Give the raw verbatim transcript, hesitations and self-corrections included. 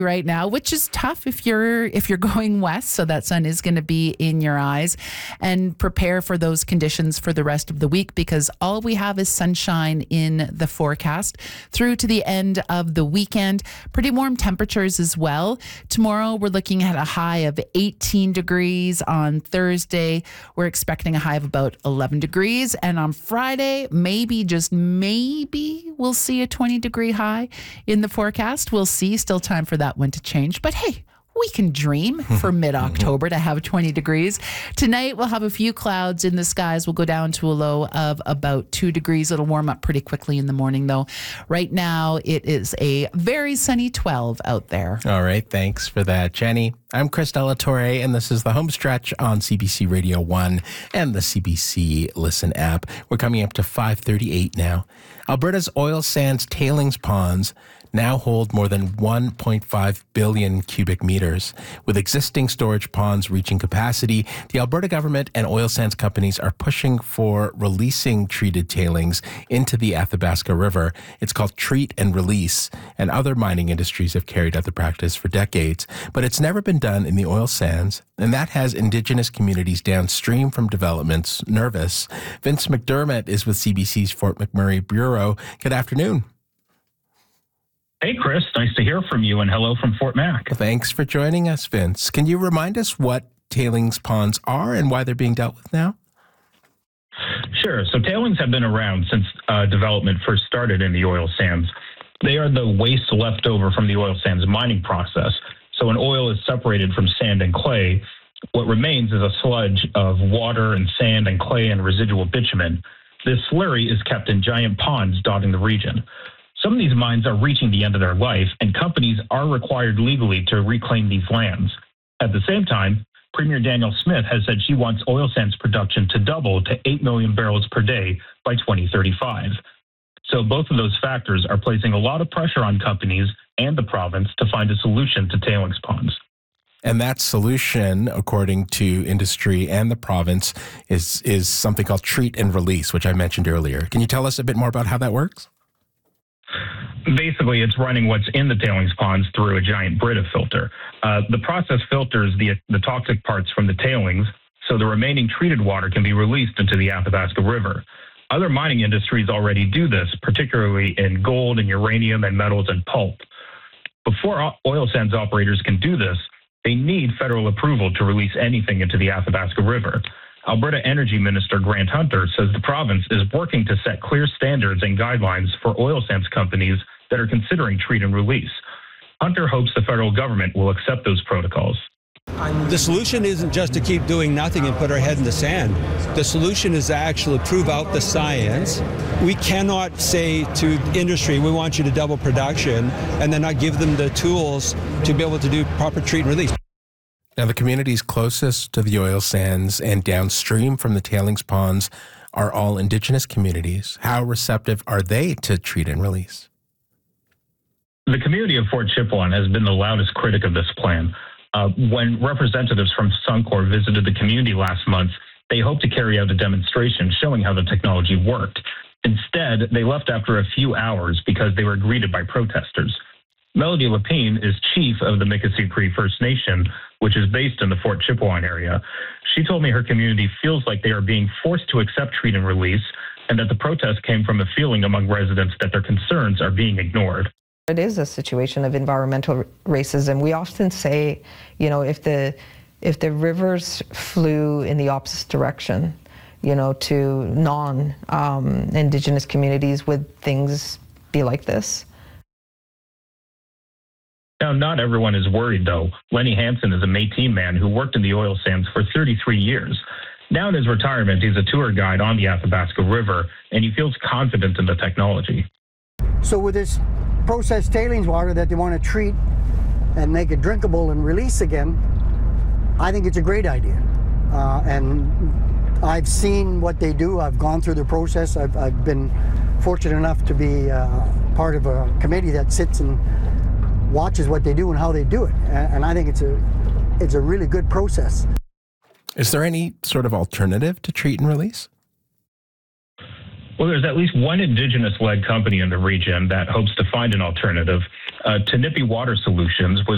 right now, which is tough if you're if you're going west, so that sun is going to be in your eyes. And prepare for those conditions for the rest of the week, because all we have is sunshine in the forecast through to the end of the weekend. Pretty warm temperatures as well. Tomorrow we're looking at a high of eighteen degrees. On Thursday we're expecting a high of about eleven degrees, and on Friday maybe, just maybe, we'll see a twenty degree high in the forecast. We'll see. Still time for that one to change, but hey, we can dream for mid-October to have twenty degrees. Tonight, we'll have a few clouds in the skies. We'll go down to a low of about two degrees. It'll warm up pretty quickly in the morning, though. Right now, it is a very sunny twelve out there. All right. Thanks for that, Jenny. I'm Chris Delatorre, and this is the Home Stretch on C B C Radio one and the C B C Listen app. We're coming up to five thirty-eight now. Alberta's oil sands tailings ponds now hold more than one point five billion cubic meters. With existing storage ponds reaching capacity, the Alberta government and oil sands companies are pushing for releasing treated tailings into the Athabasca River. It's called treat and release, and other mining industries have carried out the practice for decades. But it's never been done in the oil sands, and that has Indigenous communities downstream from developments nervous. Vince McDermott is with C B C's Fort McMurray Bureau. Good afternoon. Hey, Chris. Nice to hear from you, and hello from Fort Mac. Thanks for joining us, Vince. Can you remind us what tailings ponds are and why they're being dealt with now? Sure. So tailings have been around since uh, development first started in the oil sands. They are the waste left over from the oil sands mining process. So when oil is separated from sand and clay, what remains is a sludge of water and sand and clay and residual bitumen. This slurry is kept in giant ponds dotting the region. Some of these mines are reaching the end of their life, and companies are required legally to reclaim these lands. At the same time, Premier Danielle Smith has said she wants oil sands production to double to eight million barrels per day by twenty thirty-five. So both of those factors are placing a lot of pressure on companies and the province to find a solution to tailings ponds. And that solution, according to industry and the province, is, is something called treat and release, which I mentioned earlier. Can you tell us a bit more about how that works? Basically, it's running what's in the tailings ponds through a giant Brita filter. Uh, the process filters the, the toxic parts from the tailings, so the remaining treated water can be released into the Athabasca River. Other mining industries already do this, particularly in gold and uranium and metals and pulp. Before oil sands operators can do this, they need federal approval to release anything into the Athabasca River. Alberta Energy Minister Grant Hunter says the province is working to set clear standards and guidelines for oil sands companies that are considering treat and release. Hunter hopes the federal government will accept those protocols. The solution isn't just to keep doing nothing and put our head in the sand. The solution is to actually prove out the science. We cannot say to industry, we want you to double production, and then not give them the tools to be able to do proper treat and release. Now, the communities closest to the oil sands and downstream from the tailings ponds are all Indigenous communities. How receptive are they to treat and release? The community of Fort Chipewyan has been the loudest critic of this plan. Uh, when representatives from Suncor visited the community last month, they hoped to carry out a demonstration showing how the technology worked. Instead, they left after a few hours because they were greeted by protesters. Melody Lapine is chief of the Mikisew Cree First Nation, which is based in the Fort Chipewyan area. She told me her community feels like they are being forced to accept treat and release, and that the protest came from a feeling among residents that their concerns are being ignored. It is a situation of environmental racism. We often say, you know, if the if the rivers flew in the opposite direction, you know, to non um, Indigenous communities, would things be like this? Now, not everyone is worried, though. Lenny Hansen is a Métis man who worked in the oil sands for thirty-three years. Now in his retirement, he's a tour guide on the Athabasca River, and he feels confident in the technology. So with this processed tailings water that they want to treat and make it drinkable and release again, I think it's a great idea. Uh, and I've seen what they do. I've gone through the process. I've, I've been fortunate enough to be uh, part of a committee that sits and watches what they do and how they do it. And, and I think it's a, it's a really good process. Is there any sort of alternative to treat and release? Well, there's at least one Indigenous-led company in the region that hopes to find an alternative. Uh, Tinipi Water Solutions was